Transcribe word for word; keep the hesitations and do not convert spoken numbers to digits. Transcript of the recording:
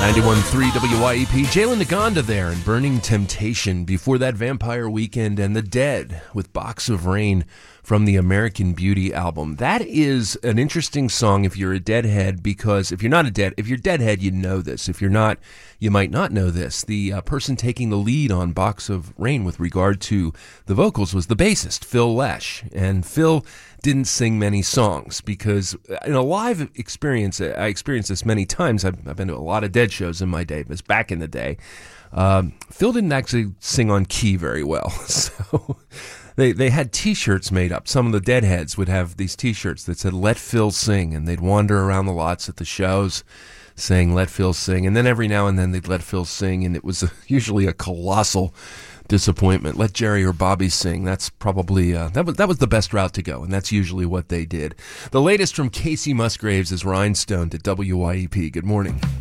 ninety-one point three W Y E P, Jalen Naganda there and Burning Temptation. Before that, Vampire Weekend and The Dead with Box of Rain from the American Beauty album. That is an interesting song if you're a Deadhead, because if you're not a Dead, if you're Deadhead, you know this. If you're not, you might not know this. The uh, person taking the lead on Box of Rain with regard to the vocals was the bassist, Phil Lesh. And Phil didn't sing many songs because in a live experience, I experienced this many times. I've, I've been to a lot of Dead shows in my day, but back in the day, um, Phil didn't actually sing on key very well. So they they had T-shirts made up. Some of the Deadheads would have these T-shirts that said "Let Phil Sing," and they'd wander around the lots at the shows saying "Let Phil Sing," and then every now and then they'd let Phil sing, and it was a, usually a colossal disappointment. Let Jerry or Bobby sing. That's probably uh, that was that was the best route to go, and that's usually what they did. The latest from Casey Musgraves is Rhinestone to W Y E P. Good morning.